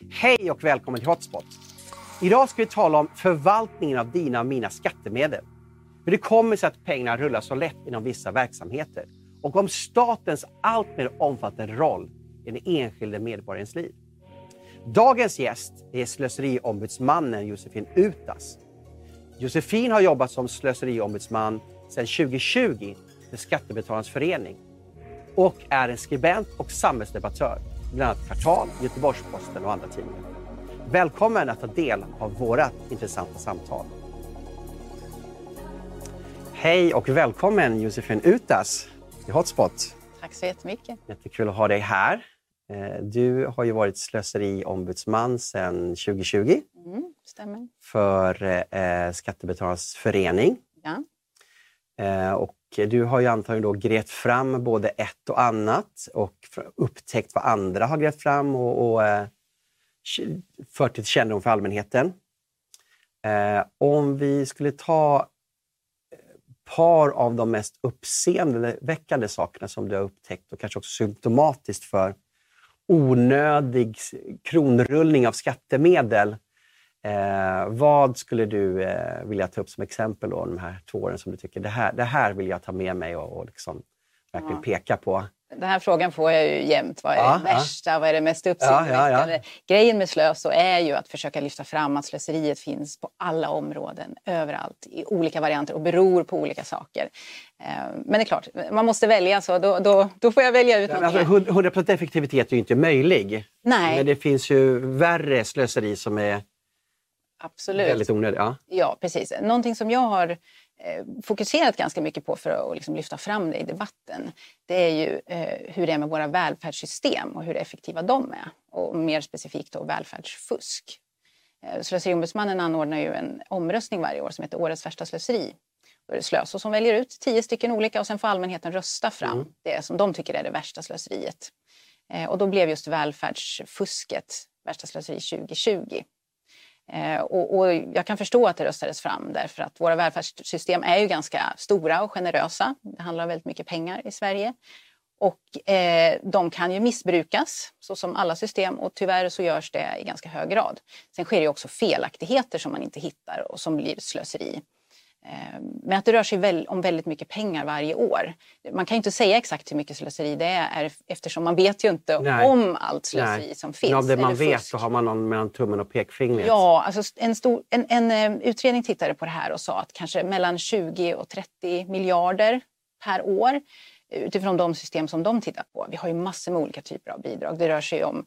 Hej och välkommen till Hotspot. Idag ska vi tala om förvaltningen av dina och mina skattemedel. Hur det kommer sig att pengarna rullar så lätt inom vissa verksamheter. Och om statens allt mer omfattande roll i den enskilde medborgarens liv. Dagens gäst är slöseriombudsmannen Josefin Utas. Josefin har jobbat som slöseriombudsman sedan 2020 för Skattebetalarnas förening. Och är en skribent och samhällsdebattör, bland annat Kvartal, Göteborgs-Posten och andra tidningar. Välkommen att ta del av våra intressanta samtal. Hej och välkommen Josefin Utas i Hotspot. Tack så jättemycket. Jättekul att ha dig här. Du har ju varit slöseriombudsman sedan 2020. Stämmer. För Skattebetalarnas förening. Ja. Och du har ju antagligen då grävt fram både ett och annat och upptäckt vad andra har grävt fram och fört till kännedom för allmänheten. Om vi skulle ta par av de mest uppseendeväckande sakerna som du har upptäckt och kanske också symptomatiskt för onödig kronrullning av skattemedel. Vad skulle du vilja ta upp som exempel då, de här 2 åren som du tycker det här vill jag ta med mig och liksom verkligen peka på? Den här frågan får jag ju jämt. Vad är det värsta? Vad är det mest uppseendeväckande? Grejen med Slöso är ju att försöka lyfta fram att slöseriet finns på alla områden, överallt, i olika varianter och beror på olika saker. Men det är klart, man måste välja, så då får jag välja ut alltså, 100% effektivitet är ju inte möjlig. Nej. Men det finns ju värre slöseri som är absolut väldigt onödigt. Ja, precis. Någonting som jag har fokuserat ganska mycket på för att liksom lyfta fram det i debatten, det är ju hur det är med våra välfärdssystem och hur effektiva de är. Och mer specifikt då välfärdsfusk. Slöseriombudsmannen anordnar ju en omröstning varje år som heter Årets värsta slöseri. Då är det Slöso som väljer ut 10 stycken olika och sen får allmänheten rösta fram det som de tycker är det värsta slöseriet. Och då blev just välfärdsfusket värsta slöseri 2020. Och jag kan förstå att det röstades fram därför att våra välfärdssystem är ju ganska stora och generösa. Det handlar om väldigt mycket pengar i Sverige. Och de kan ju missbrukas så som alla system, och tyvärr så görs det i ganska hög grad. Sen sker det också felaktigheter som man inte hittar och som blir slöseri. Men att det rör sig om väldigt mycket pengar varje år. Man kan ju inte säga exakt hur mycket slöseri det är eftersom man vet ju inte om allt slöseri som finns. Men av det man vet så har man någon mellan tummen och pekfingret. Ja, alltså en utredning tittade på det här och sa att kanske mellan 20 och 30 miljarder per år utifrån de system som de tittar på. Vi har ju massor med olika typer av bidrag. Det rör sig om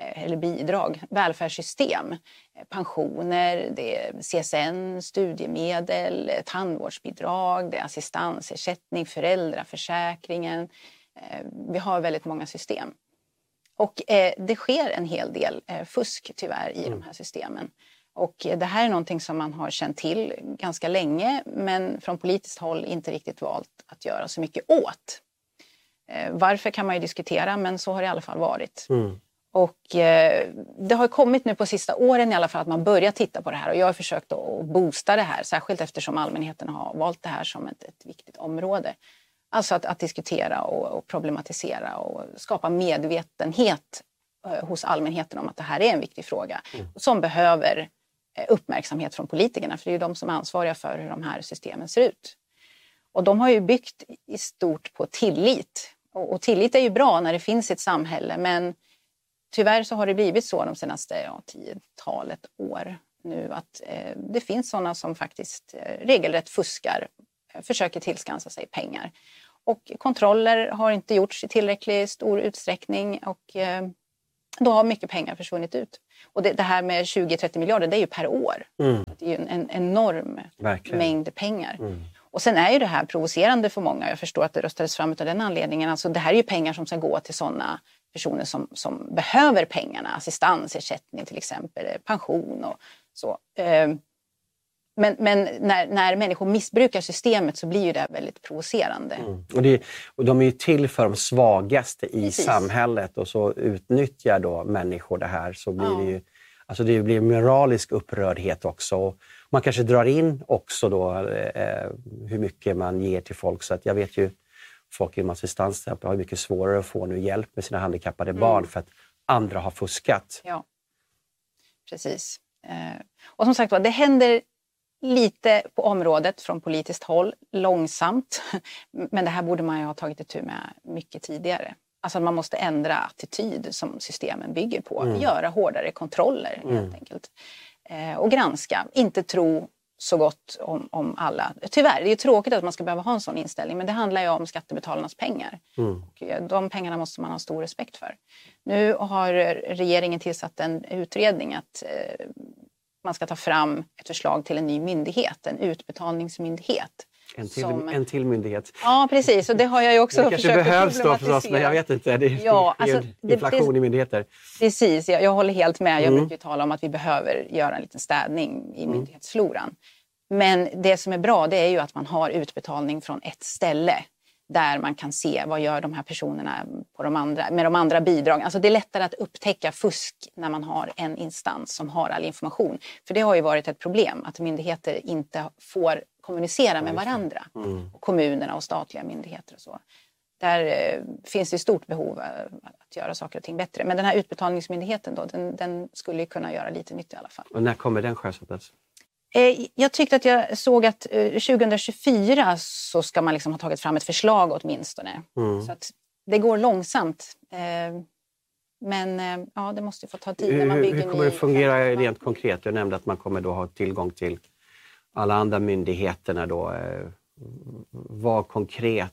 välfärdssystem, pensioner, det är CSN, studiemedel, tandvårdsbidrag, det är assistansersättning, föräldraförsäkringen. Vi har väldigt många system. Och det sker en hel del fusk tyvärr i de här systemen. Och det här är någonting som man har känt till ganska länge, men från politiskt håll inte riktigt valt att göra så mycket åt. Varför kan man ju diskutera, men så har det i alla fall varit. Och det har kommit nu på sista åren i alla fall att man börjar titta på det här. Och jag har försökt att boosta det här, särskilt eftersom allmänheten har valt det här som ett viktigt område. Alltså att diskutera och problematisera och skapa medvetenhet hos allmänheten om att det här är en viktig fråga. Som behöver uppmärksamhet från politikerna, för det är ju de som är ansvariga för hur de här systemen ser ut. Och de har ju byggt i stort på tillit. Och tillit är ju bra när det finns ett samhälle, men tyvärr så har det blivit så de senaste 10-talet år nu att det finns sådana som faktiskt regelrätt fuskar, försöker tillskansa sig pengar. Och kontroller har inte gjorts i tillräckligt stor utsträckning och då har mycket pengar försvunnit ut. Och det här med 20-30 miljarder, det är ju per år. Det är ju en enorm mängd pengar. Och sen är ju det här provocerande för många. Jag förstår att det röstades fram av den anledningen. Alltså det här är ju pengar som ska gå till sådana personer som behöver pengarna. Assistansersättning till exempel, pension och så. Men när människor missbrukar systemet så blir ju det väldigt provocerande. Och de är ju till för de svagaste i samhället, och så utnyttjar då människor det här, så blir det ju, alltså det blir moralisk upprördhet också. Och man kanske drar in också då hur mycket man ger till folk, så att jag vet ju folk inom assistans har mycket svårare att få nu hjälp med sina handikappade barn för att andra har fuskat. Ja. Precis. Och som sagt var, det händer lite på området från politiskt håll, långsamt. Men det här borde man ju ha tagit itu med mycket tidigare. Alltså man måste ändra attityd som systemen bygger på. Göra hårdare kontroller helt enkelt. Och granska, inte tro så gott om alla. Tyvärr, det är ju tråkigt att man ska behöva ha en sån inställning. Men det handlar ju om skattebetalarnas pengar. Och de pengarna måste man ha stor respekt för. Nu har regeringen tillsatt en utredning att man ska ta fram ett förslag till en ny myndighet, en utbetalningsmyndighet. En till myndighet. Ja, precis. Och det har jag ju också försökt att problematisera. Det kanske behövs då förstås, men jag vet inte. Det är inflation i myndigheter. Precis, jag håller helt med. Jag brukar ju tala om att vi behöver göra en liten städning i myndighetsfloran. Men det som är bra, det är ju att man har utbetalning från ett ställe. Där man kan se vad gör de här personerna med de andra bidragen. Alltså det är lättare att upptäcka fusk när man har en instans som har all information. För det har ju varit ett problem att myndigheter inte får kommunicera med varandra. Kommunerna och statliga myndigheter och så. Där finns det stort behov att göra saker och ting bättre. Men den här utbetalningsmyndigheten då, den skulle ju kunna göra lite nytt i alla fall. Och när kommer den sjösättas? Jag tyckte att jag såg att 2024 så ska man liksom ha tagit fram ett förslag åtminstone. Så att det går långsamt. Men ja, det måste ju få ta tid när man bygger. Hur kommer det fungera rent konkret? Jag nämnde att man kommer då ha tillgång till alla andra myndigheterna då. Vad konkret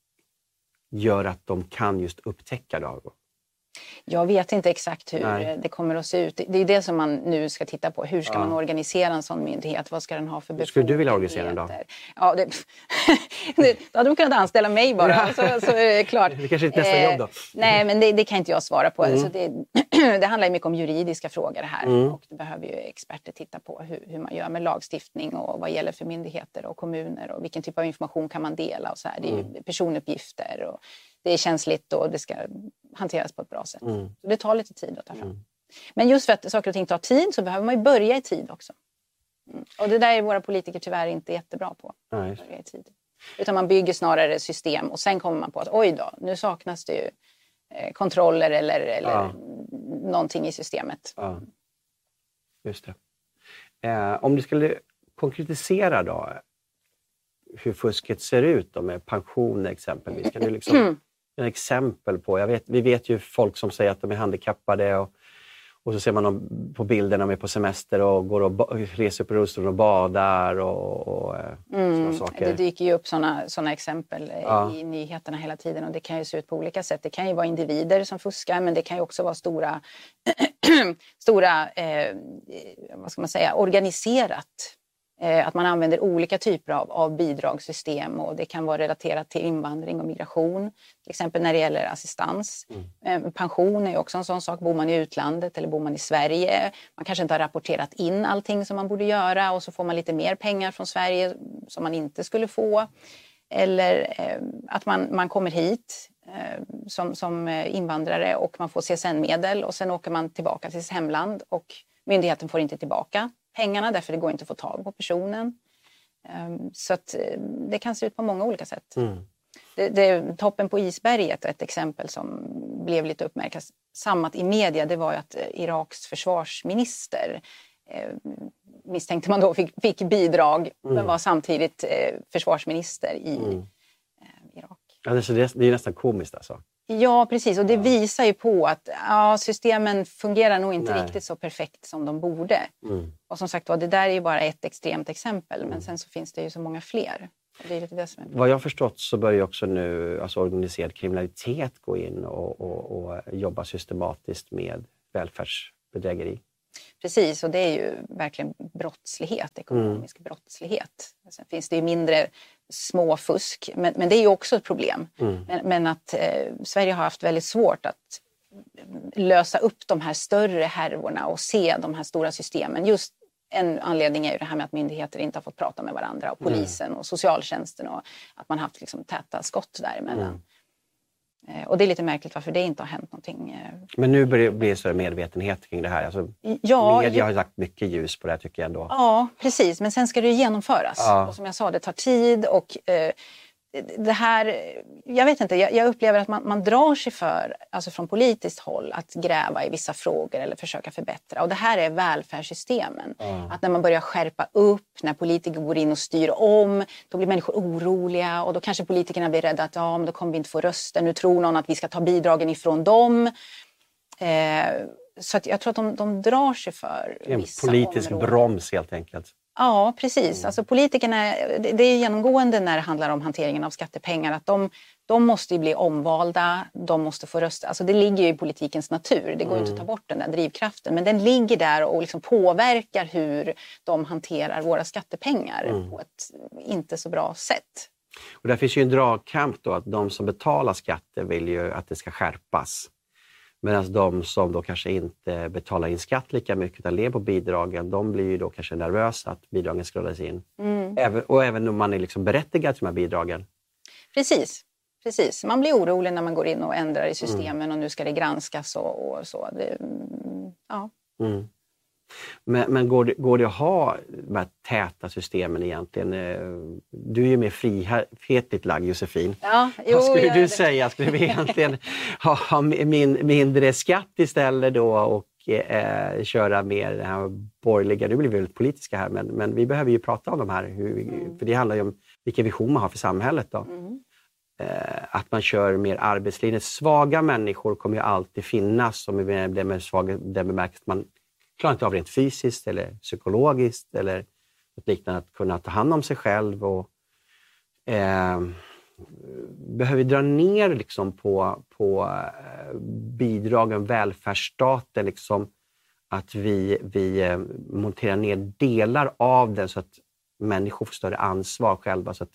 gör att de kan just upptäcka då? Jag vet inte exakt hur det kommer att se ut. Det är det som man nu ska titta på. Hur ska man organisera en sån myndighet? Vad ska den ha för befogenheter? Skulle du vilja organisera den då? Ja, då hade de kunnat anställa mig bara. Så är det klart. Det kanske är ett nästa jobb då. Nej, men det kan inte jag svara på. Så det handlar ju mycket om juridiska frågor här. Och det behöver ju experter titta på hur man gör med lagstiftning och vad gäller för myndigheter och kommuner. Och vilken typ av information kan man dela och så här. Det är ju personuppgifter och det är känsligt och det ska hanteras på ett bra sätt. Så det tar lite tid att ta fram. Men just för att saker och ting tar tid så behöver man ju börja i tid också. Och det där är våra politiker tyvärr inte jättebra på. Börja i tid. Utan man bygger snarare system och sen kommer man på att oj då, nu saknas det ju kontroller eller någonting i systemet. Ja. Just det. Om du skulle konkretisera då hur fusket ser ut då med pensioner exempelvis. Kan du liksom en exempel på, vi vet ju folk som säger att de är handikappade och så ser man dem på bilderna med på semester och går och reser på rullstol och badar och sådana saker. Det dyker ju upp såna exempel i nyheterna hela tiden och det kan ju se ut på olika sätt. Det kan ju vara individer som fuskar men det kan ju också vara stora vad ska man säga, organiserat. Att man använder olika typer av bidragssystem och det kan vara relaterat till invandring och migration. Till exempel när det gäller assistans. Pension är också en sån sak. Bor man i utlandet eller bor man i Sverige. Man kanske inte har rapporterat in allting som man borde göra och så får man lite mer pengar från Sverige som man inte skulle få. Eller att man kommer hit som invandrare och man får CSN-medel och sen åker man tillbaka till sitt hemland och myndigheten får inte tillbaka pengarna därför det går inte att få tag på personen. Så att det kan se ut på många olika sätt. Toppen på isberget, ett exempel som blev lite uppmärksammat i media, det var ju att Iraks försvarsminister misstänkte man då fick bidrag men var samtidigt försvarsminister i Irak. Ja, så det är nästan komiskt alltså. Ja, precis. Och det visar ju på att systemen fungerar nog inte riktigt så perfekt som de borde. Och som sagt, det där är ju bara ett extremt exempel. Men sen så finns det ju så många fler. Och det är lite det som är bra. Vad jag har förstått så börjar också nu organiserad kriminalitet gå in och jobba systematiskt med välfärdsbedrägeri. Precis, och det är ju verkligen brottslighet, ekonomisk brottslighet. Sen finns det ju mindre småfusk, men det är ju också ett problem. Men att Sverige har haft väldigt svårt att lösa upp de här större härvorna och se de här stora systemen. Just en anledning är ju det här med att myndigheter inte har fått prata med varandra och polisen och socialtjänsten och att man haft liksom täta skott däremellan. Och det är lite märkligt varför det inte har hänt någonting. Men nu börjar det bli större medvetenhet kring det här. Alltså, media har lagt mycket ljus på det här tycker jag ändå. Ja, precis. Men sen ska det ju genomföras. Och som jag sa, det tar tid och det här, jag vet inte, jag upplever att man drar sig för, alltså från politiskt håll, att gräva i vissa frågor eller försöka förbättra. Och det här är välfärdssystemen. Att när man börjar skärpa upp, när politiker går in och styr om, då blir människor oroliga och då kanske politikerna blir rädda att men då kommer vi inte få röster. Nu tror någon att vi ska ta bidragen ifrån dem. Så att jag tror att de drar sig för vissa en politisk områden. broms helt enkelt. Ja, precis. Alltså politikerna, det är genomgående när det handlar om hanteringen av skattepengar att de måste ju bli omvalda, de måste få rösta. Alltså det ligger ju i politikens natur, det går inte att ta bort den där drivkraften. Men den ligger där och liksom påverkar hur de hanterar våra skattepengar på ett inte så bra sätt. Och där finns ju en dragkamp då, att de som betalar skatter vill ju att det ska skärpas. Medan de som då kanske inte betalar in skatt lika mycket utan lever på bidragen, de blir ju då kanske nervösa att bidragen ska rullas in. Även om man är liksom berättigad till de här bidragen. Precis. Man blir orolig när man går in och ändrar i systemen och nu ska det granskas och så. Men går det att ha de här täta systemen egentligen? Du är ju mer frihetligt lagd, Josefin. Vad skulle du säga? Skulle vi egentligen ha mindre skatt istället då och köra mer det här borgerliga? Nu blir vi väldigt politiska här, men vi behöver ju prata om de här. För det handlar ju om vilken vision man har för samhället då. Att man kör mer arbetslinje. Svaga människor kommer ju alltid finnas som är svaga, den bemärkelsen man klarar inte av rent fysiskt eller psykologiskt eller något liknande, att kunna ta hand om sig själv och behöver vi dra ner liksom på bidragen, välfärdsstaten, liksom att vi monterar ner delar av den så att människor får större ansvar själva, så att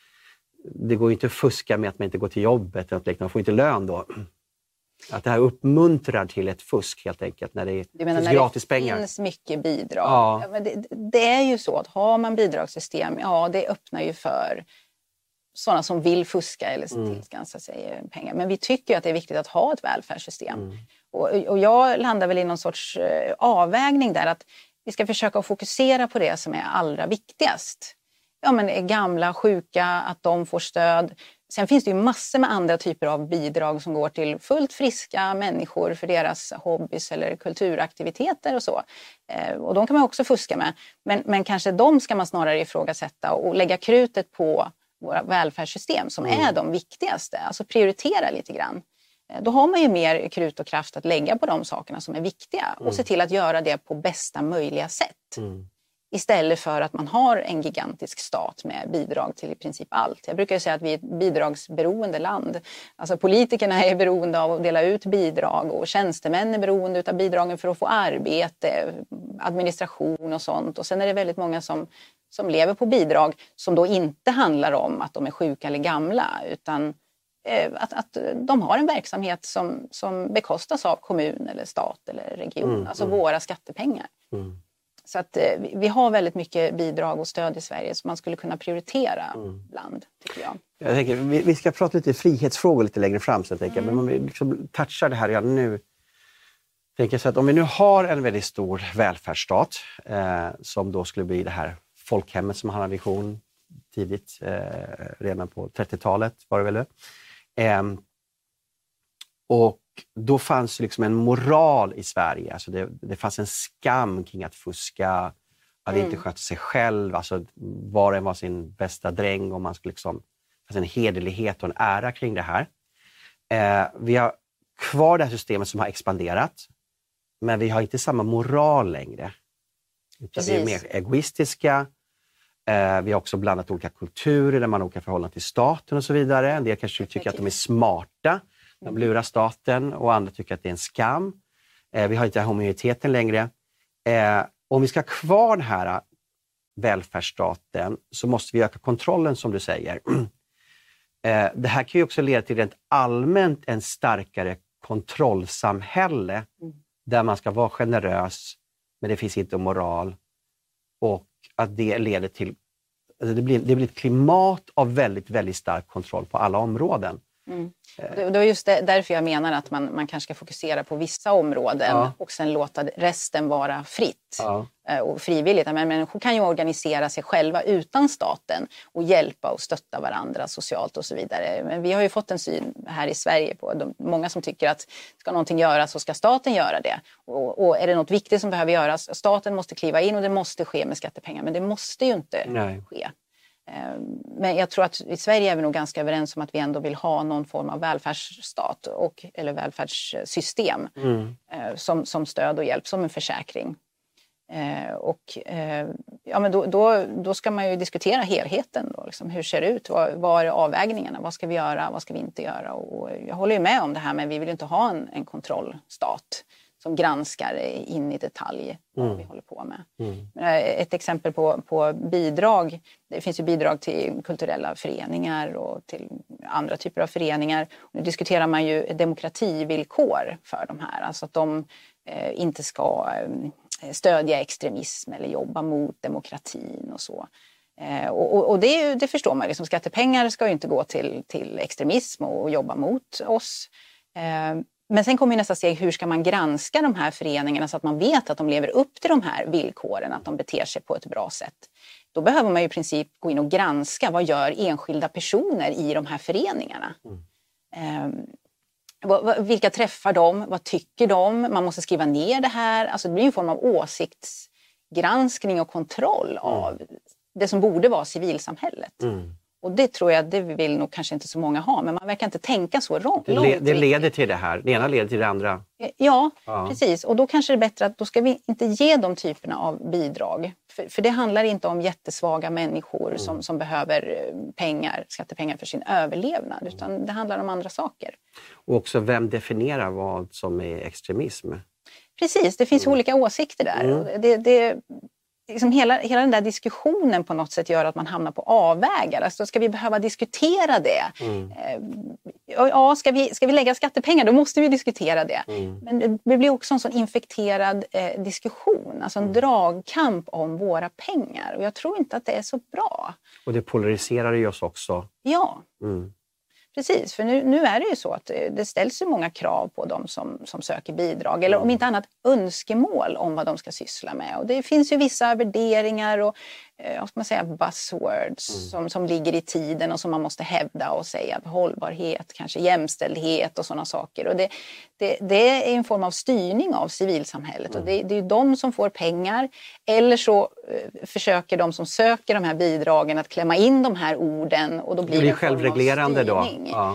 det går inte att fuska med att man inte går till jobbet eller man får inte lön då. Att det här uppmuntrar till ett fusk helt enkelt när det finns gratis pengar. Det finns mycket bidrag. Ja. Men det är ju så att har man bidragssystem, det öppnar ju för sådana som vill fuska eller tillskansa sig pengar. Men vi tycker att det är viktigt att ha ett välfärdssystem. Och jag landar väl i någon sorts avvägning där, att vi ska försöka fokusera på det som är allra viktigast. Men gamla, sjuka, att de får stöd. Sen finns det ju massor med andra typer av bidrag som går till fullt friska människor för deras hobbys eller kulturaktiviteter och så. Och de kan man också fuska med. Men kanske de ska man snarare ifrågasätta och lägga krutet på våra välfärdssystem som är de viktigaste. Alltså prioritera lite grann. Då har man ju mer krut och kraft att lägga på de sakerna som är viktiga och se till att göra det på bästa möjliga sätt. Istället för att man har en gigantisk stat med bidrag till i princip allt. Jag brukar säga att vi är ett bidragsberoende land. Alltså politikerna är beroende av att dela ut bidrag och tjänstemän är beroende av bidragen för att få arbete, administration och sånt. Och sen är det väldigt många som lever på bidrag som då inte handlar om att de är sjuka eller gamla, utan att de har en verksamhet som bekostas av kommun eller stat eller region. Alltså våra skattepengar. Så att vi har väldigt mycket bidrag och stöd i Sverige som man skulle kunna prioritera bland, tycker jag. Jag tänker, vi ska prata lite frihetsfrågor lite längre fram, så jag tänker. Men om vi liksom touchar det här redan nu. Tänker så att om vi nu har en väldigt stor välfärdsstat som då skulle bli det här folkhemmet som han har vision tidigt, redan på 30-talet var det väl. Och då fanns liksom en moral i Sverige. Alltså det fanns en skam kring att fuska, att inte sköta sig själv. Alltså var och en var sin bästa dräng, och man skulle liksom, det fanns en hederlighet och en ära kring det här. Vi har kvar det här systemet som har expanderat, men vi har inte samma moral längre. Utan vi är mer egoistiska. Vi har också blandat olika kulturer där man har olika förhållanden till staten och så vidare. En del kanske tycker att de är smarta. De lurar staten, och andra tycker att det är en skam. Vi har inte homogeniteten längre. Om vi ska ha kvar den här välfärdsstaten så måste vi öka kontrollen, som du säger. Det här kan ju också leda till rent allmänt en starkare kontrollsamhälle där man ska vara generös, men det finns inte moral. Och att det leder till, det blir ett klimat av väldigt, väldigt stark kontroll på alla områden. Det var just därför jag menar att man kanske ska fokusera på vissa områden och sen låta resten vara fritt och frivilligt. Men människor kan ju organisera sig själva utan staten och hjälpa och stötta varandra socialt och så vidare. Men vi har ju fått en syn här i Sverige på många som tycker att ska någonting göras så ska staten göra det. Och är det något viktigt som behöver göras, staten måste kliva in och det måste ske med skattepengar. Men det måste ju inte ske. Men jag tror att i Sverige är vi nog ganska överens om att vi ändå vill ha någon form av välfärdsstat eller välfärdssystem som stöd och hjälp, som en försäkring. Men då ska man ju diskutera helheten. Då, liksom, hur ser det ut? Vad är avvägningarna? Vad ska vi göra? Vad ska vi inte göra? Och jag håller ju med om det här, men vi vill inte ha en kontrollstat som granskar in i detalj vad vi håller på med. Ett exempel på bidrag. Det finns ju bidrag till kulturella föreningar och till andra typer av föreningar. Nu diskuterar man ju demokrativillkor för de här. Alltså att de inte ska stödja extremism eller jobba mot demokratin och så. Och det förstår man. Liksom, skattepengar ska ju inte gå till extremism och jobba mot oss. Men sen kommer nästa steg, hur ska man granska de här föreningarna så att man vet att de lever upp till de här villkoren, att de beter sig på ett bra sätt. Då behöver man ju i princip gå in och granska vad gör enskilda personer i de här föreningarna. Vilka träffar de? Vad tycker de? Man måste skriva ner det här. Alltså det blir en form av åsiktsgranskning och kontroll av det som borde vara civilsamhället. Och det tror jag, det vill nog kanske inte så många ha, men man verkar inte tänka så långt. Det leder till det här, det ena leder till det andra. Ja, precis. Och då kanske det är bättre att då ska vi inte ge de typerna av bidrag. För det handlar inte om jättesvaga människor som behöver skattepengar för sin överlevnad, utan det handlar om andra saker. Och också vem definierar vad som är extremism? Precis, det finns olika åsikter där. Liksom hela den där diskussionen på något sätt gör att man hamnar på avvägar. Alltså ska vi behöva diskutera det? Ja, ska vi lägga skattepengar, då måste vi diskutera det. Men det blir också en sån infekterad diskussion. Alltså en dragkamp om våra pengar. Och jag tror inte att det är så bra. Och det polariserar ju oss också. Ja. Precis, för nu är det ju så att det ställs ju många krav på dem som söker bidrag. Eller om inte annat önskemål om vad de ska syssla med. Och det finns ju vissa värderingar och vad ska man säga, buzzwords som ligger i tiden och som man måste hävda och säga. Hållbarhet, kanske jämställdhet och sådana saker. Och det är en form av styrning av civilsamhället. Och det är ju de som får pengar. Eller så försöker de som söker de här bidragen att klämma in de här orden. Och då blir det självreglerande då. Ja.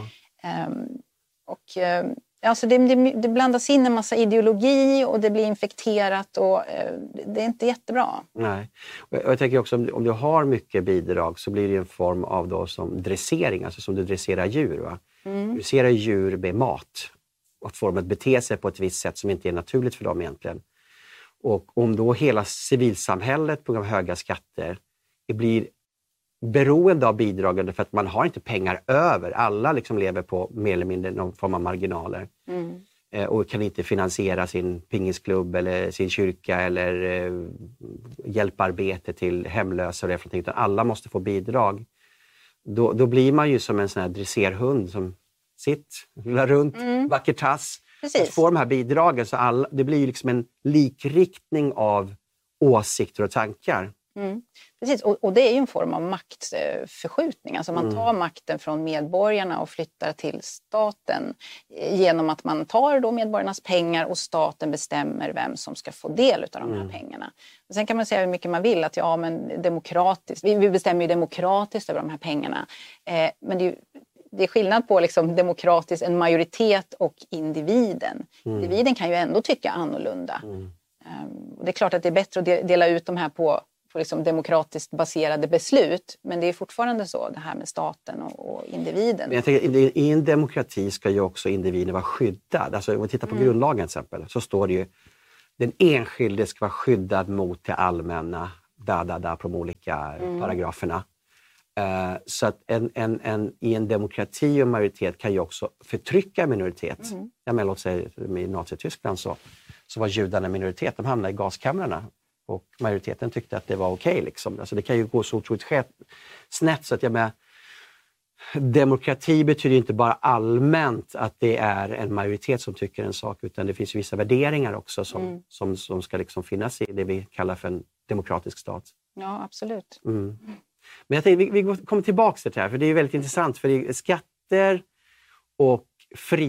Alltså det blandas in en massa ideologi och det blir infekterat och det är inte jättebra. Nej. Och jag tänker också om du har mycket bidrag så blir det en form av då som dressering, alltså som du dresserar djur. Va? Du dresserar djur med mat och får dem att bete sig på ett visst sätt som inte är naturligt för dem egentligen. Och om då hela civilsamhället på grund av höga skatter blir beroende av bidragen för att man har inte pengar över. Alla liksom lever på mer eller mindre någon form av marginaler. Och kan inte finansiera sin pingisklubb eller sin kyrka eller hjälparbete till hemlösa och det, utan alla måste få bidrag. Då blir man ju som en sån här dresserhund som rullar runt, vacker tass. Att få de här bidragen så det blir ju liksom en likriktning av åsikter och tankar. Precis, och det är ju en form av maktförskjutning. Alltså man tar makten från medborgarna och flyttar till staten genom att man tar då medborgarnas pengar och staten bestämmer vem som ska få del av de här pengarna. Och sen kan man säga hur mycket man vill att demokratiskt, vi bestämmer ju demokratiskt över de här pengarna. Men det är skillnad på liksom demokratiskt, en majoritet och individen. Individen kan ju ändå tycka annorlunda. Och det är klart att det är bättre att dela ut de här på liksom demokratiskt baserade beslut. Men det är fortfarande så, det här med staten och individen. Men jag tänker, i en demokrati ska ju också individen vara skyddad. Alltså om vi tittar på grundlagen till exempel, så står det ju den enskilde ska vara skyddad mot det allmänna, på de olika paragraferna. Så att i en demokrati och majoritet kan ju också förtrycka minoritet. Jag menar, låt säga i Nazityskland så var judarna minoritet, de hamnade i gaskamrarna. Och majoriteten tyckte att det var okej. Liksom. Alltså det kan ju gå så otroligt snett så att demokrati betyder inte bara allmänt att det är en majoritet som tycker en sak, utan det finns vissa värderingar också som ska liksom finnas i det vi kallar för en demokratisk stat. Ja, absolut. Men jag tänkte, vi kommer tillbaka till det här, för det är väldigt intressant, för det är skatter och fri